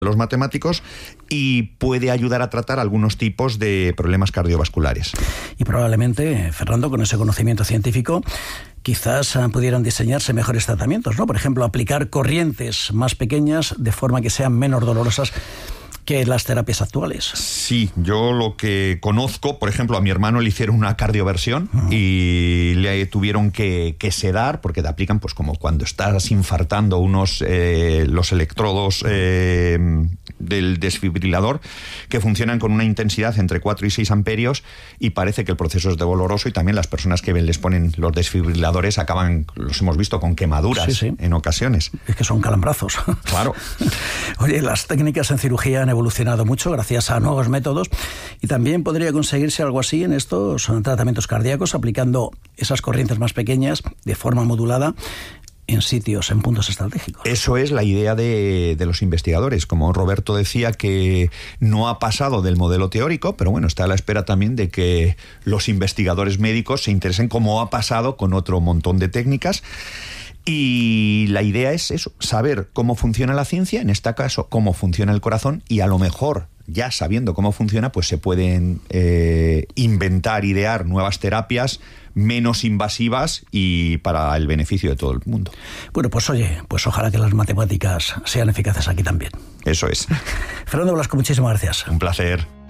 los matemáticos y puede ayudar a tratar algunos tipos de problemas cardiovasculares. Y probablemente, Fernando, con ese conocimiento científico, quizás pudieran diseñarse mejores tratamientos, ¿no? Por ejemplo, aplicar corrientes más pequeñas de forma que sean menos dolorosas que las terapias actuales. Sí, yo lo que conozco, por ejemplo, a mi hermano le hicieron una cardioversión y le tuvieron que sedar, porque te aplican, pues como cuando estás infartando los electrodos del desfibrilador, que funcionan con una intensidad entre 4 y 6 amperios, y parece que el proceso es doloroso, y también las personas que les ponen los desfibriladores acaban, los hemos visto, con quemaduras en ocasiones. Es que son calambrazos. Claro. Oye, las técnicas en cirugía han evolucionado mucho gracias a nuevos métodos, y también podría conseguirse algo así en estos tratamientos cardíacos, aplicando esas corrientes más pequeñas de forma modulada en sitios, en puntos estratégicos. Eso es la idea de los investigadores. Como Roberto decía, que no ha pasado del modelo teórico, pero bueno, está a la espera también de que los investigadores médicos se interesen, como ha pasado con otro montón de técnicas. Y la idea es eso, saber cómo funciona la ciencia, en este caso cómo funciona el corazón, y a lo mejor, ya sabiendo cómo funciona, pues se pueden idear nuevas terapias menos invasivas y para el beneficio de todo el mundo. Bueno, pues oye, pues ojalá que las matemáticas sean eficaces aquí también. Eso es. Fernando Blasco, muchísimas gracias. Un placer.